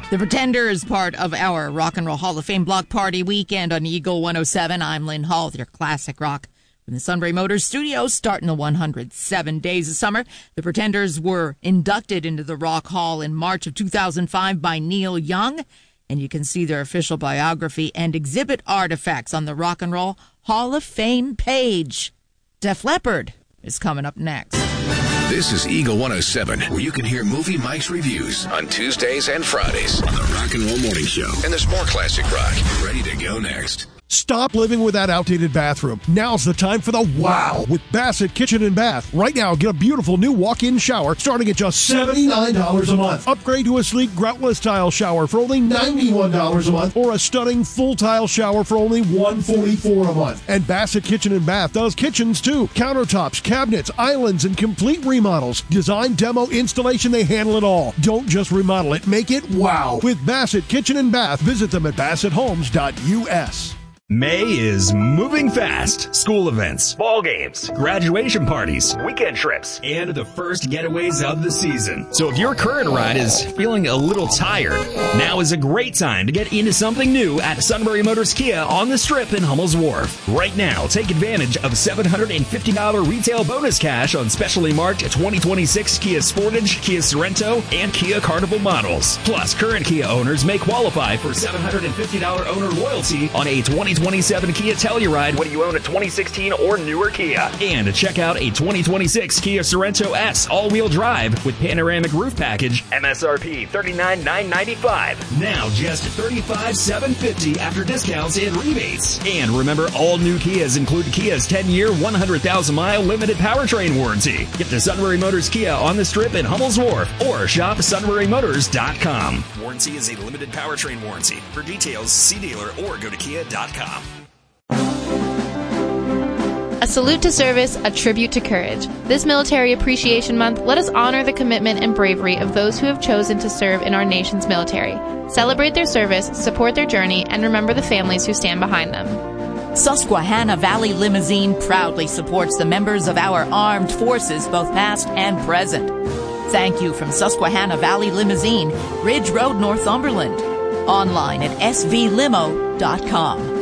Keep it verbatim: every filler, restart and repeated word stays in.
The Pretender is part of our Rock and Roll Hall of Fame block party weekend on Eagle one oh seven. I'm Lynn Hall with your classic rock from the Sunbury Motors Studios, starting the one hundred seven days of summer. The Pretenders were inducted into the Rock Hall in March of two thousand five by Neil Young, and you can see their official biography and exhibit artifacts on the Rock and Roll Hall of Fame page. Def Leppard is coming up next. This is Eagle one oh seven, where you can hear Movie Mike's reviews on Tuesdays and Fridays on the Rock and Roll Morning Show. And there's more classic rock ready to go next. Stop living with that outdated bathroom. Now's the time for the wow with Bassett Kitchen and Bath. Right now, get a beautiful new walk-in shower starting at just seventy-nine dollars a month. Upgrade to a sleek groutless tile shower for only ninety-one dollars a month, or a stunning full tile shower for only one hundred forty-four dollars a month. And Bassett Kitchen and Bath does kitchens too. Countertops, cabinets, islands, and complete remodels. Design, demo, installation, they handle it all. Don't just remodel it, make it wow. With Bassett Kitchen and Bath, visit them at bassett homes dot u s. May is moving fast. School events, ball games, graduation parties, weekend trips, and the first getaways of the season. So if your current ride is feeling a little tired, now is a great time to get into something new at Sunbury Motors Kia on the Strip in Hummel's Wharf. Right now, take advantage of seven hundred fifty dollars retail bonus cash on specially marked twenty twenty-six Kia Sportage, Kia Sorento, and Kia Carnival models. Plus, current Kia owners may qualify for seven hundred fifty dollars owner loyalty on a twenty twenty-seven Kia Telluride when you own a twenty sixteen or newer Kia. And check out a twenty twenty-six Kia Sorento S all-wheel drive with panoramic roof package, M S R P thirty-nine thousand nine hundred ninety-five dollars. Now just thirty-five thousand seven hundred fifty dollars after discounts and rebates. And remember, all new Kias include Kia's ten-year, one hundred thousand mile limited powertrain warranty. Get to Sunbury Motors Kia on the Strip in Hummel's Wharf or shop sunbury motors dot com. Warranty is a limited powertrain warranty. For details, see dealer or go to kia dot com. A salute to service, a tribute to courage. This Military Appreciation Month, let us honor the commitment and bravery of those who have chosen to serve in our nation's military. Celebrate their service, support their journey, and remember the families who stand behind them. Susquehanna Valley Limousine proudly supports the members of our armed forces, both past and present. Thank you from Susquehanna Valley Limousine, Ridge Road, Northumberland. Online at s v limo dot com.